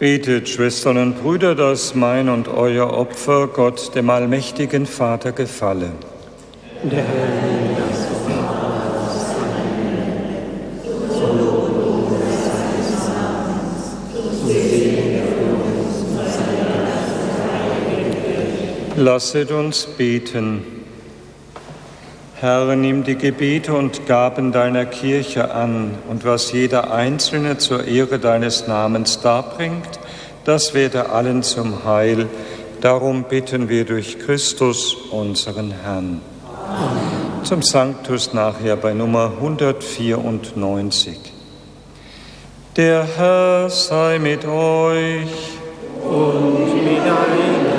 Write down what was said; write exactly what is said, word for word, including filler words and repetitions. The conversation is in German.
Betet, Schwestern und Brüder, dass mein und euer Opfer Gott, dem allmächtigen Vater, gefalle. Der Herr nehme das Opfer aus seinem zum Lob seines Namens, zum Segen für uns und seiner Heiligkeit. Lasset uns beten. Herr, nimm die Gebete und Gaben deiner Kirche an und was jeder Einzelne zur Ehre deines Namens darbringt, das werde allen zum Heil. Darum bitten wir durch Christus, unseren Herrn. Amen. Zum Sanctus nachher bei Nummer hundertvierundneunzig. Der Herr sei mit euch und mit